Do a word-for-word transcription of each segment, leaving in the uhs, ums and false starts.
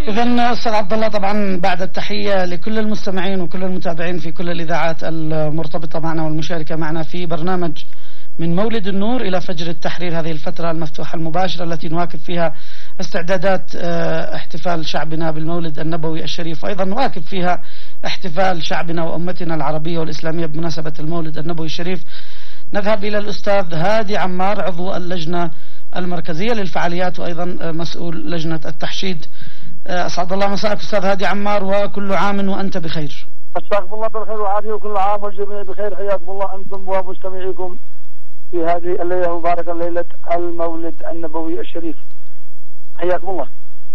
إذا أستاذ عبد الله، طبعا بعد التحية لكل المستمعين وكل المتابعين في كل الإذاعات المرتبطة معنا والمشاركة معنا في برنامج من مولد النور إلى فجر التحرير، هذه الفترة المفتوحة المباشرة التي نواكب فيها استعدادات احتفال شعبنا بالمولد النبوي الشريف، وأيضا نواكب فيها احتفال شعبنا وأمتنا العربية والإسلامية بمناسبة المولد النبوي الشريف. نذهب إلى الأستاذ هادي عمار، عضو اللجنة المركزية للفعاليات وأيضا مسؤول لجنة التحشيد. أسعد الله مساءك أستاذ هادي عمار، وكل عام وأنت بخير. أسعدكم الله بالخير والعافية، وكل عام والجميع بخير. حياكم الله أنتم ومستمعيكم في هذه الليلة المباركة، ليلة المولد النبوي الشريف. حياكم الله.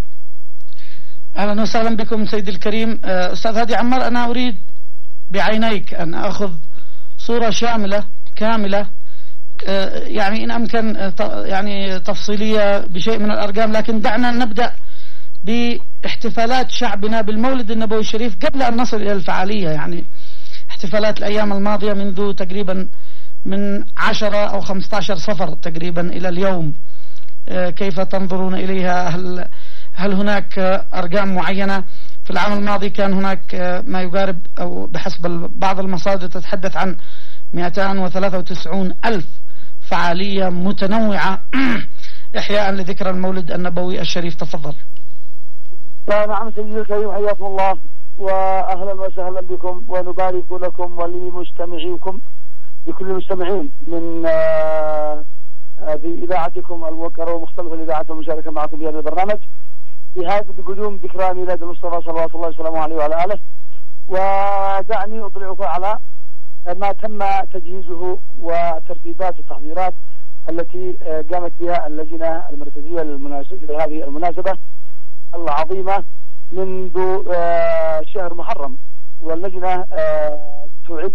أهلا وسهلا بكم سيدي الكريم. أستاذ هادي عمار، أنا أريد بعينيك أن أخذ صورة شاملة كاملة، يعني إن أمكن يعني تفصيلية بشيء من الأرقام، لكن دعنا نبدأ باحتفالات شعبنا بالمولد النبوي الشريف قبل أن نصل إلى الفعالية. يعني احتفالات الأيام الماضية منذ تقريبا من عشرة أو خمسة عشر صفر تقريبا إلى اليوم، كيف تنظرون إليها؟ هل هل هناك أرقام معينة؟ في العام الماضي كان هناك ما يقارب أو بحسب بعض المصادر تتحدث عن مئتين وثلاثة وتسعين ألف فعالية متنوعة إحياء لذكرى المولد النبوي الشريف. تفضل. نعم سيدي الكريم، حياكم الله وأهلا وسهلا بكم، ونبارك لكم ولمستمعيكم بكل المستمعين من هذه إذاعتكم الموقرة ومختلف الإذاعات المشاركة معكم في هذا البرنامج في هذا بقدوم ذكرى ميلاد المصطفى صلوات الله وسلامه عليه وعلى آله. ودعني أطلعكم على ما تم تجهيزه وترتيبات التحضيرات التي قامت بها اللجنة المركزية لهذه المناسبة العظيمة منذ شهر محرم. واللجنة تعد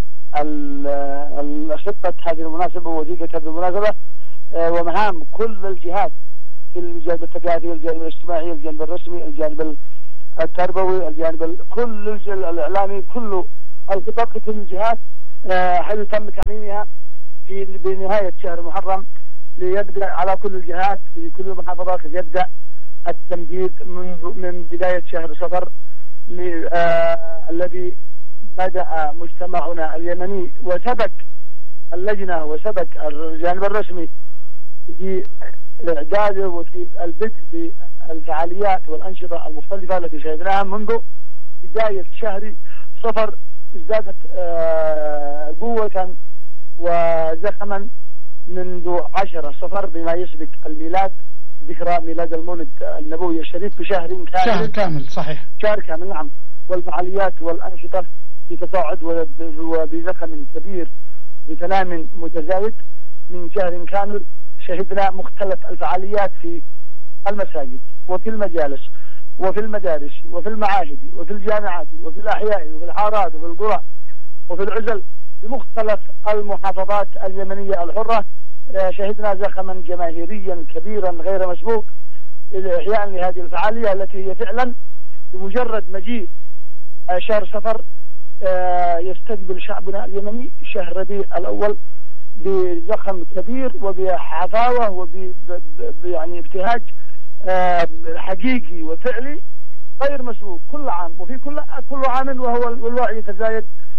خطة هذه المناسبة ووثيقة هذه المناسبة ومهام كل الجهات في الجانب الثقافي، الجانب الاجتماعي، الجانب الرسمي، الجانب التربوي، الجانب كل الإعلامي، كل الخطط لكل الجهات، حيث تم تعليمها في بنهاية شهر محرم ليبدأ على كل الجهات في كل المحافظات يبدأ التنفيذ منذ من بداية شهر صفر آه الذي بدأ مجتمعنا اليمني وسبق اللجنة وسبق الجانب الرسمي في إعداده وفي البدء بالفعاليات والأنشطة المختلفة التي شهدناها منذ بداية شهر صفر. ازدادت آه قوة وزخما منذ عشرة صفر بما يسبق الميلاد، ذكرى ميلاد المولد النبوي الشريف بشهر كامل. شهر كامل صحيح، شهر كامل نعم. والفعاليات والأنشطة في تصاعد وبزخم كبير بتنام متزايد. من شهر كامل شهدنا مختلف الفعاليات في المساجد وفي المجالس وفي المدارس وفي المعاهد وفي الجامعات وفي الأحياء وفي الحارات وفي القرى وفي العزل بمختلف المحافظات اليمنية الحرة. شهدنا زخما جماهيريا كبيرا غير مسبوق إحياء لهذه الفعالية التي هي فعلا بمجرد مجيء شهر صفر يستقبل شعبنا اليمني شهر ربيع الأول بزخم كبير وبحفاوة وب يعني ابتهاج حقيقي وفعلي غير مسبوق كل عام وفي كل كل عام، وهو الوعي يتزايد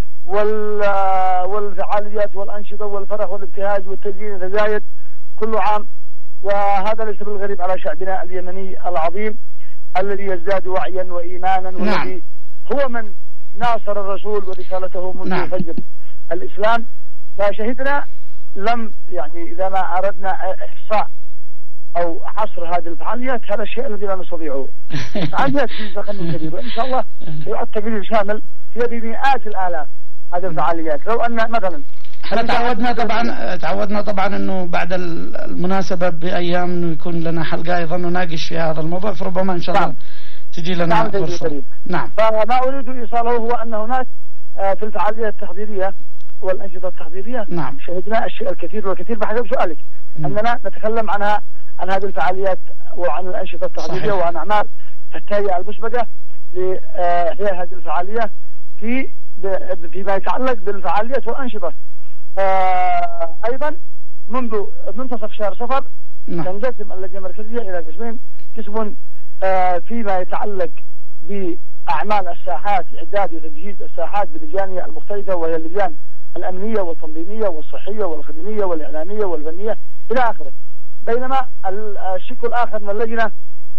والفعاليات والأنشطة والفرح والابتهاج والتزيين يتزايد كل عام. وهذا ليس بالغريب على شعبنا اليمني العظيم الذي يزداد وعيا وإيمانا، والذي نعم. هو من ناصر الرسول ورسالته منذ نعم. فجر الإسلام. فشهدنا لم يعني إذا ما أردنا إحصاء أو حصر هذه الفعاليات هذا الشيء الذي لا نستطيعه. فعاليات في زخم كبير، وإن شاء الله يعد تقرير شامل في بمئات الآلاف هذه الفعاليات. لو أن مثلا احنا تعودنا طبعا تعودنا طبعا انه بعد المناسبة بأيام انه يكون لنا حلقة ايضا نناقش في هذا الموضوع، فربما ان شاء الله نعم. تجي لنا نعم فرصة. نعم. فما أريد إيصاله هو أن هناك في الفعاليات التحضيرية والأنشطة التحضيرية نعم. شهدنا الشيء الكثير والكثير بحسب سؤالك مم. أننا نتكلم عنها عن هذه الفعاليات وعن الأنشطة التحضيرية صحيح. وعن أعمال التهيئة المسبقة لإحياء هذه الفعالية في فيما يتعلق بالفعاليات والأنشطة. أيضا منذ منتصف شهر صفر نعم. تنقسم اللجنة المركزية إلى قسمين، قسم فيما يتعلق بأعمال الساحات، إعداد وتجهيز الساحات بلجانها المختلفة، وهي اللجان الأمنية والتنظيمية والصحية والخدمية والإعلامية والفنية إلى آخره. بينما الشق الآخر من اللجنة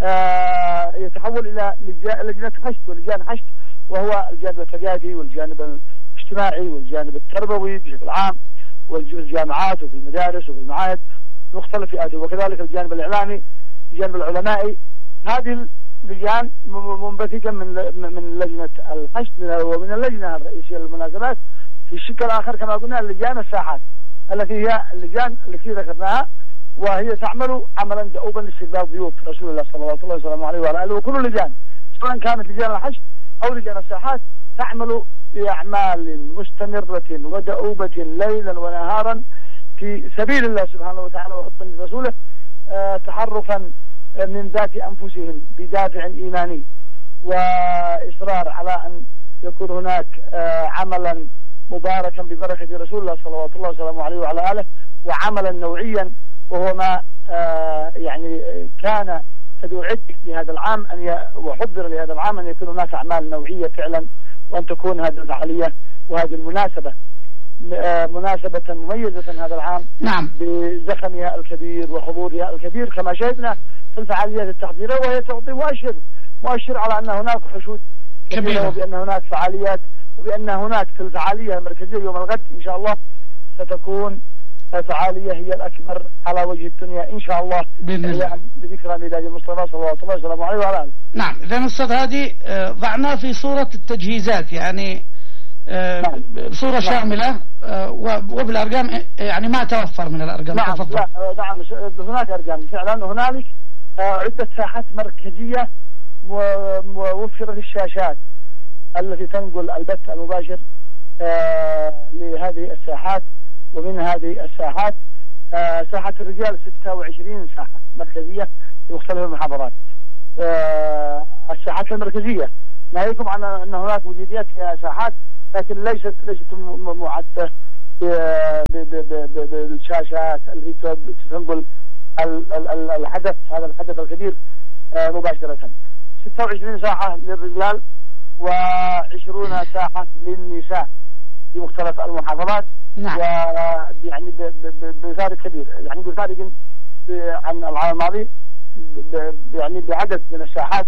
يتحول إلى لجنة حشد ولجان حشد، وهو الجانب الثقافي والجانب الاجتماعي والجانب التربوي بشكل عام، والجامعات وفي المدارس وفي المعاهد مختلف فئاته، وكذلك الجانب الإعلامي، الجانب العلمائي. هذه اللجان منبثقة من من لجنة الحشد ومن اللجنة الرئيسية للمناسبات. في الشق الآخر كما قلنا اللجان الساحات التي هي اللجان التي ذكرناها، وهي تعمل عملا دؤوبا لاستقبال ضيوف رسول الله صلى الله عليه وسلم عليه وعلى آله. وكل اللجان سواء كانت لجان الحشد أو لجان الساحات تعمل بأعمال مستمرة ودؤوبة ليلا ونهارا في سبيل الله سبحانه وتعالى وحبا لرسوله، آه تحرفا من ذات أنفسهم بدافع إيماني وإصرار على أن يكون هناك آه عملا مباركا ببركة رسول الله صلى الله عليه وسلم عليه وعلى آله، وعملا نوعيا، وهو ما آه يعني كان قد أعد لهذا العام أن ي... وحضر لهذا العام أن يكون هناك أعمال نوعية فعلا، وأن تكون هذه الفعالية وهذه المناسبة مناسبة مميزة هذا العام. نعم. بزخمها الكبير وحضورها الكبير كما شاهدنا في الفعاليات التحضيرية، وهي تعطي مؤشر مؤشر على أن هناك حشود كبيرة، وبأن هناك فعاليات، وبأن هناك في الفعالية المركزية يوم الغد إن شاء الله ستكون فعالية هي الأكبر على وجه الدنيا إن شاء الله بإذن الله بذكرى ميلاد المصطفى صلى الله عليه وسلم عليه وعلى آله. نعم. إذن أستاذ هادي ضعنا في صورة التجهيزات، يعني نعم. صورة شاملة وبالأرقام يعني ما توفر من الأرقام. نعم. تفضل. لا نعم هناك أرقام فعلا. هنالك عدة ساحات مركزية موفرة للشاشات التي تنقل البث المباشر لهذه الساحات. ومن هذه الساحات ساحة الرجال ستة وعشرين ساحة مركزية في مختلف المحافظات. الساحات المركزية ناهيكم عن أن هناك وجوديات فيها ساحات، لكن ليست ليست معدة بالشاشات التي تنقل الحدث هذا الحدث الكبير مباشرة. ستة وعشرين ساحة للرجال وعشرون ساحة للنساء في مختلف المحافظات. نعم. ويعني بفارق كبير، يعني بفارق عن العام الماضي يعني بعدد من الساحات،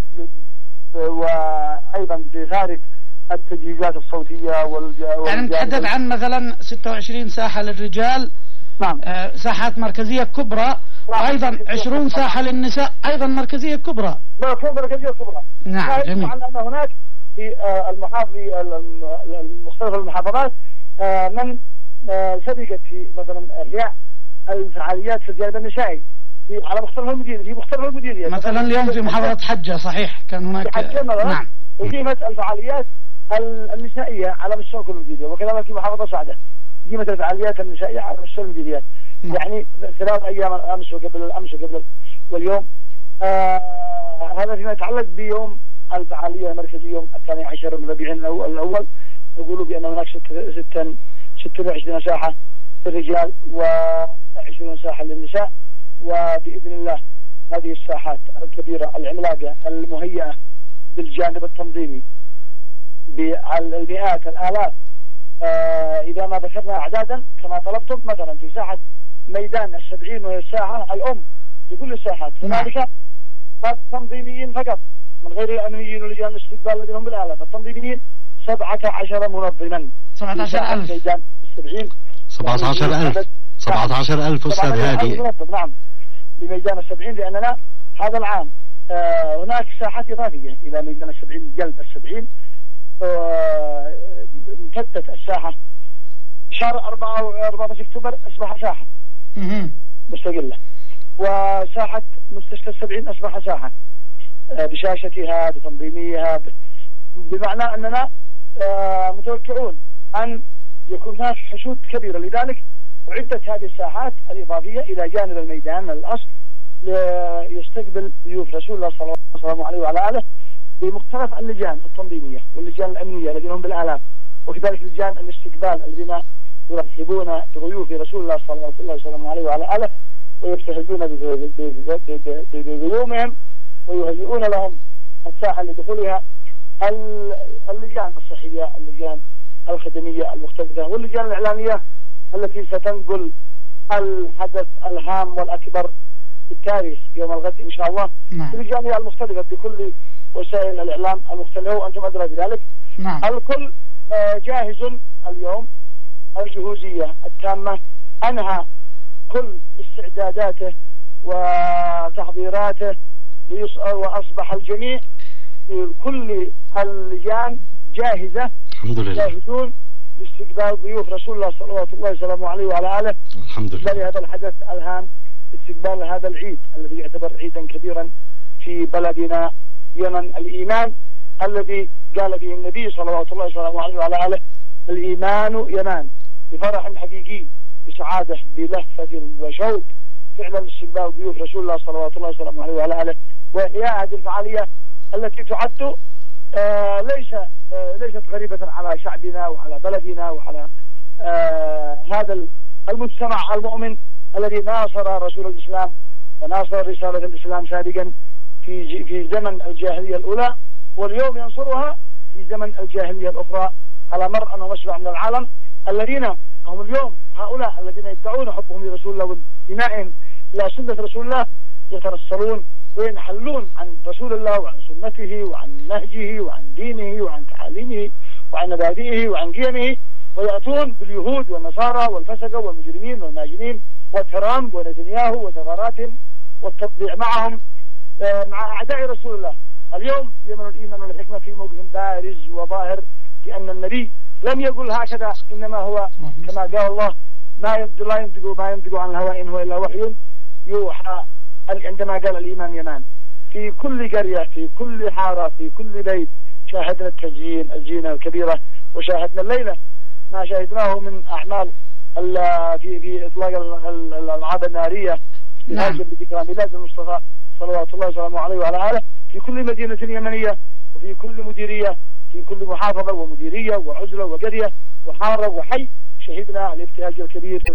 وأيضا بفارق التجهيزات الصوتية والجا يعني نتحدث عن مثلا ستة وعشرين ساحة للرجال. نعم. آه ساحات مركزية كبرى، وأيضا عشرون ساحة للنساء أيضا مركزية كبرى. لا مركزية كبرى. نعم جميل. مع أن هناك في المحافظ المختلف المحافظات من سبقت في مثلا إحياء الفعاليات في الجانب النسائي في على مختلف المديريات في مختلف المديريات. مثلا اليوم في محافظة حجة صحيح كان هناك. نعم. وقيمت الفعاليات النسائية على مستوى كل المديرية، وكذلك في محافظة صعدة قيمة الفعاليات النسائية على مستوى المديريات. نعم. يعني خلال أيام الأمس وقبل الأمس وقبل واليوم. آه هذا فيما يتعلق بيوم الفعالية المركزية يوم الثاني عشر من ربيع الأول. يقولوا بأن هناك ستة ستة ستة وعشرين ساحة للرجال وعشرين ساحة للنساء، وبإذن الله هذه الساحات الكبيرة العملاقة المهيئة بالجانب التنظيمي بالمئات الآلاف. آه إذا ما ذكرنا أعدادا كما طلبتم، مثلا في ساحة ميدان السبعين وهي الساحة الأم لكل الساحات، هنالك تنظيميين فقط من غير الأمنيين ولجان الاستقبال الذين هم بالآلاف. التنظيميين سبعة عشر منظما. سبعة عشر ألف. ميدان السبعين. سبعة عشر ألف. سبعة عشر ألف أستاذ هادي. نعم. بميدان السبعين، لأننا هذا العام آه هناك ساحات إضافية إلى ميدان السبعين، جلب السبعين. آه امتدت الساحة شهر أربعة وأربعة أكتوبر أصبح ساحة مستقلة، وساحة مستشفى السبعين أصبح ساحة آه بشاشتها بتنظيميها ب... بمعنى أننا آه متوقعون أن يكون هناك حشود كبيرة. لذلك عدت هذه الساحات الإضافية إلى جانب الميدان الأصل ليستقبل ضيوف رسول الله صلى الله عليه وعلى آله بمختلف اللجان التنظيمية واللجان الأمنية الذين هم بالآلاف، وكذلك لجان الاستقبال الذين يرحبون بضيوف رسول الله صلى الله عليه وسلم عليه وعلى آله ويبتهجون بغيومهم ويهيئون لهم الساحة لدخولها اللجان الصحية، اللجان الخدمية المختلفة، واللجان الإعلامية التي ستنقل الحدث الهام والأكبر في التاريخ يوم الغد إن شاء الله. نعم. اللجان المختلفة بكل وسائل الإعلام المختلفة وأنتم أدرى بذلك. نعم. الكل جاهز اليوم، الجهوزية التامة، أنهى كل استعداداته وتحضيراته، وأصبح الجميع في كل اللجان جاهزة. الحمد لله. جاهزون لاستقبال ضيوف رسول الله صلوات الله وسلامه عليه وعلى آله. الحمد لله. لهذا الحدث الهام، استقبال هذا العيد الذي يعتبر عيدا كبيرا في بلدنا يمن، الإيمان الذي قال فيه النبي صلوات الله وسلامه عليه وعلى آله: الإيمان يمان، بفرح حقيقي، بسعادة، بلهفة وشوق، فعلا استقبال ضيوف رسول الله صلوات الله وسلامه عليه وعلى آله، وإحياء هذه الفعالية التي تعد آه ليس آه ليست غريبة على شعبنا وعلى بلدنا وعلى آه هذا المجتمع المؤمن الذي ناصر رسول الإسلام وناصر رسالة الإسلام سابقا في في زمن الجاهلية الأولى، واليوم ينصرها في زمن الجاهلية الأخرى على مرأى ومسمع من العالم، الذين هم اليوم هؤلاء الذين يدعون حبهم لرسول الله وانتمائهم إلى سنة رسول الله يترسلون وينحلون عن رسول الله وعن سنته وعن نهجه وعن دينه وعن تعاليمه وعن مبادئه وعن قيمه، ويأتون باليهود والنصارى والفسقة والمجرمين والماجنين والترامب ونتنياهو وسفاراتهم والتطبيع معهم مع أعداء رسول الله. اليوم يمن الإيمان والحكمة في موقف بارز وظاهر، لأن النبي لم يقل هكذا، إنما هو كما قال الله: ما ينطق لا ينطق ما ينطق عن الهوى إن هو إلا وحي يوحى. عندما قال الإيمان يمان، في كل قرية، في كل حارة، في كل بيت شاهدنا التزيين، الزينة الكبيرة، وشاهدنا الليلة ما شاهدناه من أعمال في في إطلاق الألعاب النارية بذكرى ميلاد المصطفى صلوات الله وسلامه عليه وعلى آله في كل مدينة يمنية، وفي كل مديرية، في كل محافظة ومديرية وعزلة وقرية وحارة وحي، شهدنا الابتهاج الكبير.